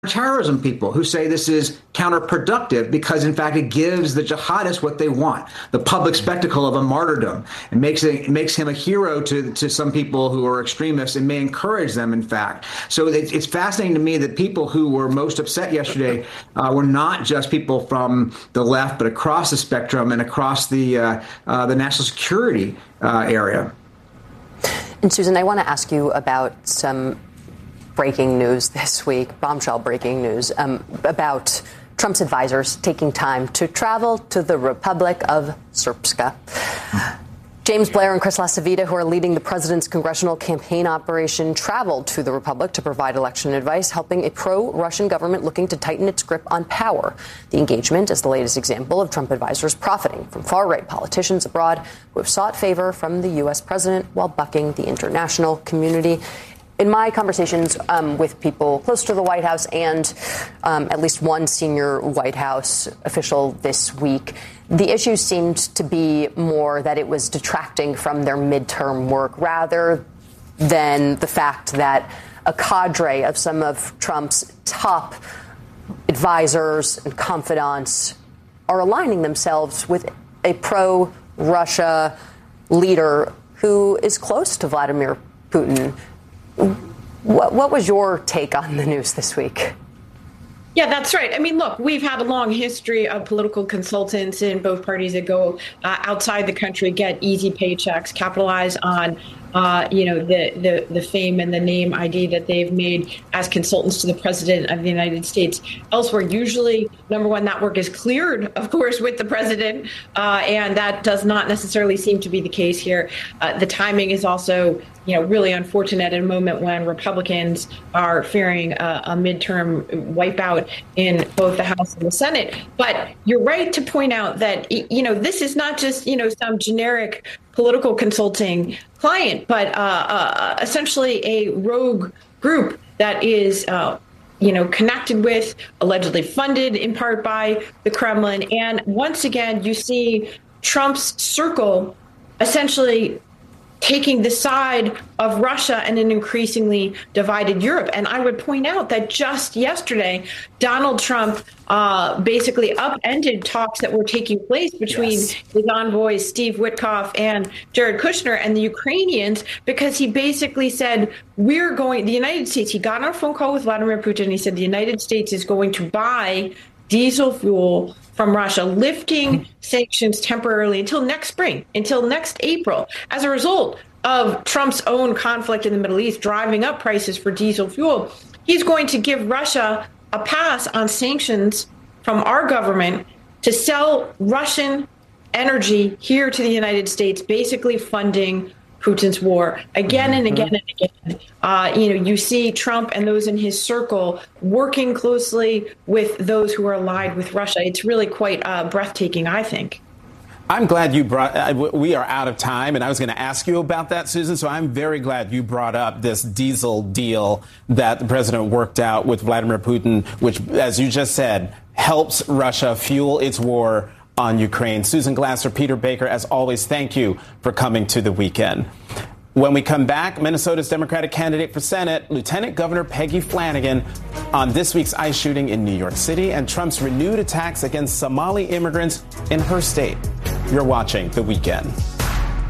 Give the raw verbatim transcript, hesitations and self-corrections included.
terrorism people who say this is counterproductive because, in fact, it gives the jihadists what they want, the public spectacle of a martyrdom. It makes it, it makes him a hero to, to some people who are extremists and may encourage them, in fact. So it, it's fascinating to me that people who were most upset yesterday uh, were not just people from the left, but across the spectrum and across the, uh, uh, the national security uh, area. And Susan, I want to ask you about some breaking news this week, bombshell breaking news, um, about Trump's advisors taking time to travel to the Republic of Srpska. James Blair and Chris LaCivita, who are leading the president's congressional campaign operation, traveled to the Republic to provide election advice, helping a pro-Russian government looking to tighten its grip on power. The engagement is the latest example of Trump advisors profiting from far-right politicians abroad who have sought favor from the U S president while bucking the international community. In my conversations um, with people close to the White House and um, at least one senior White House official this week, the issue seemed to be more that it was detracting from their midterm work rather than the fact that a cadre of some of Trump's top advisors and confidants are aligning themselves with a pro-Russia leader who is close to Vladimir Putin. What, what was your take on the news this week? Yeah, that's right. I mean, look, we've had a long history of political consultants in both parties that go uh, outside the country, get easy paychecks, capitalize on, uh, you know, the, the, the fame and the name I D that they've made as consultants to the president of the United States elsewhere. Usually, number one, that work is cleared, of course, with the president, uh, and that does not necessarily seem to be the case here. Uh, the timing is also, you know, really unfortunate at a moment when Republicans are fearing a, a midterm wipeout in both the House and the Senate. But you're right to point out that, you know, this is not just, you know, some generic political consulting client, but uh, uh, essentially a rogue group that is, uh, you know, connected with, allegedly funded in part by the Kremlin. And once again, you see Trump's circle essentially taking the side of Russia and an increasingly divided Europe. And I would point out that just yesterday, Donald Trump uh, basically upended talks that were taking place between yes. his envoys, Steve Witkoff and Jared Kushner, and the Ukrainians, because he basically said, we're going, the United States, he got on a phone call with Vladimir Putin. He said the United States is going to buy diesel fuel from Russia, lifting sanctions temporarily until next spring, until next April, as a result of Trump's own conflict in the Middle East, driving up prices for diesel fuel. He's going to give Russia a pass on sanctions from our government to sell Russian energy here to the United States, basically funding Putin's war again and again and again. Uh, you know, you see Trump and those in his circle working closely with those who are allied with Russia. It's really quite uh, breathtaking, I think. I'm glad you brought, uh, we are out of time, and I was going to ask you about that, Susan, so I'm very glad you brought up this diesel deal that the president worked out with Vladimir Putin, which, as you just said, helps Russia fuel its war on Ukraine. Susan Glasser, Peter Baker, as always, thank you for coming to The Weekend. When we come back, Minnesota's Democratic candidate for Senate, Lieutenant Governor Peggy Flanagan, on this week's ICE shooting in New York City and Trump's renewed attacks against Somali immigrants in her state. You're watching The Weekend.